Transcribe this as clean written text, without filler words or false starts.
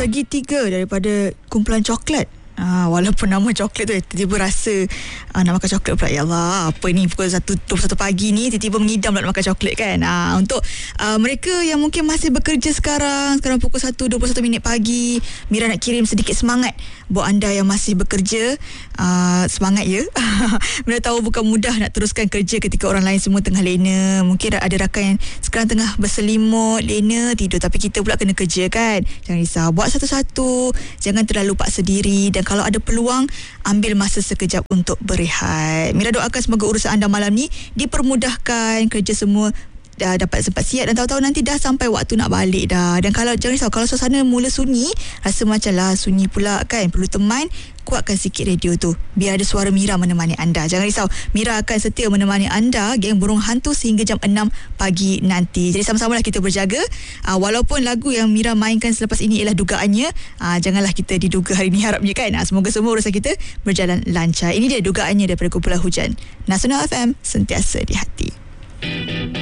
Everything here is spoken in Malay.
segitiga daripada kumpulan coklat. Walaupun nama coklat tu tiba-tiba rasa nak makan coklat pula. Ya Allah, apa ni pukul 1.21 pagi ni tiba-tiba mengidam nak makan coklat kan. Untuk mereka yang mungkin masih bekerja sekarang pukul 1.21 pagi, Mira nak kirim sedikit semangat buat anda yang masih bekerja. Semangat ya. Mira tahu bukan mudah nak teruskan kerja ketika orang lain semua tengah lena. Mungkin ada rakan yang sekarang tengah berselimut, lena, tidur, tapi kita pula kena kerja kan. Jangan risau, buat satu-satu, jangan terlalu paksa diri, dan kalau ada peluang, ambil masa sekejap untuk berehat. Mira doakan semoga urusan anda malam ni dipermudahkan, kerja semua dah dapat sempat siap, dan tahu-tahu nanti dah sampai waktu nak balik dah. Dan kalau jangan risau, kalau suasana mula sunyi, rasa macam lah sunyi pula kan, perlu teman, kuatkan sikit radio tu biar ada suara Mira menemani anda. Jangan risau, Mira akan setia menemani anda, geng burung hantu, sehingga jam 6 pagi nanti. Jadi sama-samalah kita berjaga. Walaupun lagu yang Mira mainkan selepas ini ialah dugaannya, janganlah kita diduga hari ni harapnya kan. Semoga semua urusan kita berjalan lancar. Ini dia dugaannya daripada kumpulan Hujan. Nasional FM, sentiasa di hati.